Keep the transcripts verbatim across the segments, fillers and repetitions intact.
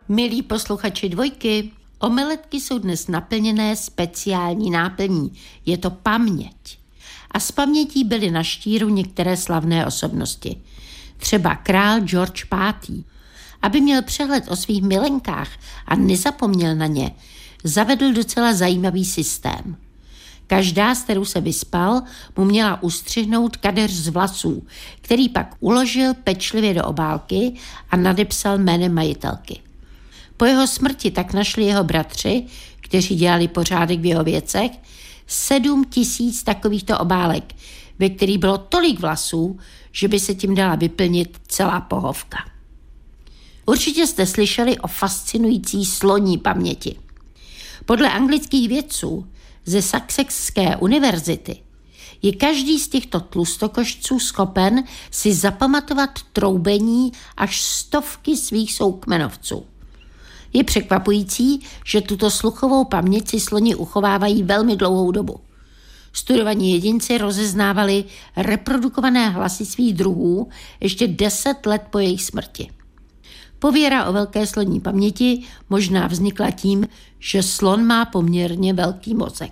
Milí posluchači Dvojky, omeletky jsou dnes naplněné speciální náplní. Je to paměť. A z pamětí byly na štíru některé slavné osobnosti. Třeba král George pátý. Aby měl přehled o svých milenkách a nezapomněl na ně, zavedl docela zajímavý systém. Každá, s kterou se vyspal, mu měla ustřihnout kadeř z vlasů, který pak uložil pečlivě do obálky a nadepsal jménem majitelky. Po jeho smrti tak našli jeho bratři, kteří dělali pořádek v jeho věcech, sedm tisíc takovýchto obálek, ve kterých bylo tolik vlasů, že by se tím dala vyplnit celá pohovka. Určitě jste slyšeli o fascinující sloní paměti. Podle anglických vědců ze Sussexské univerzity je každý z těchto tlustokošců schopen si zapamatovat troubení až stovky svých soukmenovců. Je překvapující, že tuto sluchovou paměť si sloni uchovávají velmi dlouhou dobu. Studovaní jedinci rozeznávali reprodukované hlasy svých druhů ještě deset let po jejich smrti. Pověra o velké sloní paměti možná vznikla tím, že slon má poměrně velký mozek.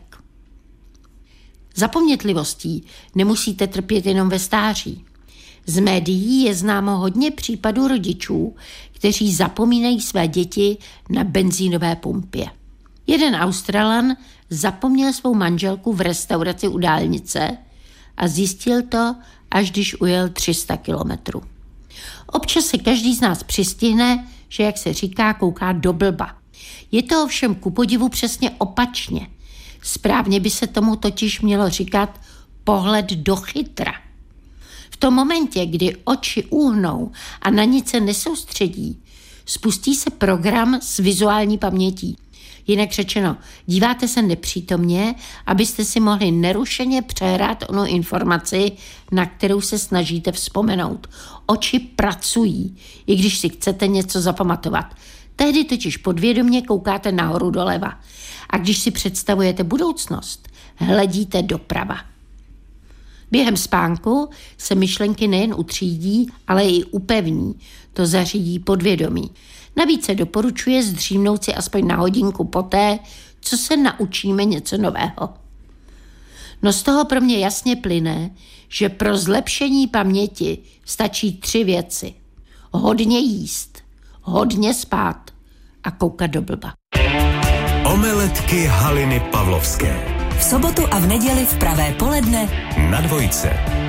Zapomnětlivostí nemusíte trpět jenom ve stáří. Z médií je známo hodně případů rodičů, kteří zapomínají své děti na benzínové pumpě. Jeden Australan zapomněl svou manželku v restauraci u dálnice a zjistil to, až když ujel tři sta kilometrů. Občas se každý z nás přistihne, že, jak se říká, kouká do blba. Je to ovšem ku podivu přesně opačně. Správně by se tomu totiž mělo říkat pohled do chytra. V tom momentě, kdy oči uhnou a na nic se nesoustředí, spustí se program s vizuální pamětí. Jinak řečeno, díváte se nepřítomně, abyste si mohli nerušeně přehrát onu informaci, na kterou se snažíte vzpomenout. Oči pracují, i když si chcete něco zapamatovat. Tehdy totiž podvědomě koukáte nahoru doleva. A když si představujete budoucnost, hledíte doprava. Během spánku se myšlenky nejen utřídí, ale i upevní. To zařídí podvědomí. Navíc se doporučuje zdřímnout si aspoň na hodinku poté, co se naučíme něco nového. No z toho pro mě jasně plyne, že pro zlepšení paměti stačí tři věci. Hodně jíst, hodně spát a koukat do blba. Omeletky Haliny Pavlovské. V sobotu a v neděli v pravé poledne na Dvojce.